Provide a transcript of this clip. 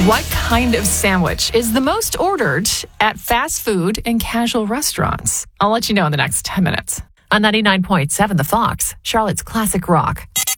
What kind of sandwich is the most ordered at fast food and casual restaurants? I'll let you know in the next 10 minutes. On 99.7 The Fox, Charlotte's Classic Rock.